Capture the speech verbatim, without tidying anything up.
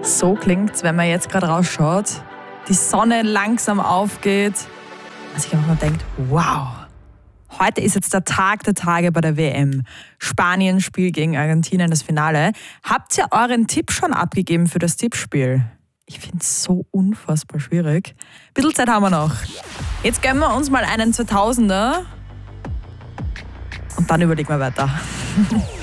So klingt's, wenn man jetzt gerade rausschaut, die Sonne langsam aufgeht. Also ich einfach mal denkt, wow, heute ist jetzt der Tag der Tage bei der W M. Spanien spielt gegen Argentinien das Finale. Habt ihr euren Tipp schon abgegeben für das Tippspiel? Ich finde es so unfassbar schwierig. Ein bisschen Zeit haben wir noch. Jetzt gönnen wir uns mal einen zweitausender und dann überlegen wir weiter.